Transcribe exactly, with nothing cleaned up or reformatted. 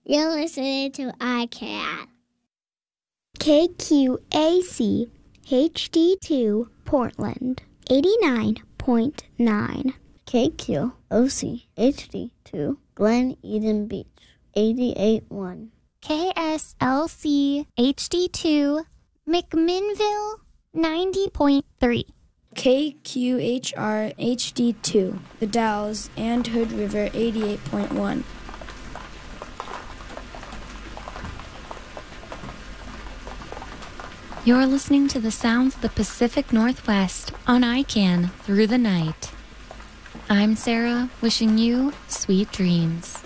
You're listening to I C A N. K Q A C H D two Portland, eighty-nine point nine. K Q O C H D two Glen Eden Beach, eighty-eight point one. K S L C H D two McMinnville, ninety point three. K Q H R H D two The Dalles and Hood River, eighty-eight point one. You're listening to the sounds of the Pacific Northwest on I C A N Through the Night. I'm Sarah, wishing you sweet dreams.